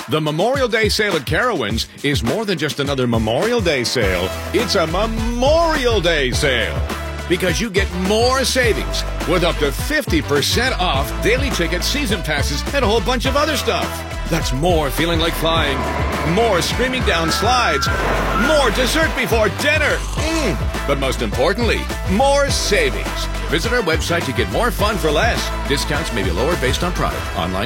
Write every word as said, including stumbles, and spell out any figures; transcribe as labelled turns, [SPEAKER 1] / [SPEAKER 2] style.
[SPEAKER 1] The Memorial Day sale at Carowinds is more than just another Memorial Day sale. It's a Memorial Day sale. Because you get more savings with up to fifty percent off daily tickets, season passes, and a whole bunch of other stuff. That's more feeling like flying, more screaming down slides, more dessert before dinner. Mm. But most importantly, more savings. Visit our website to get more fun for less. Discounts may be lower based on product. Online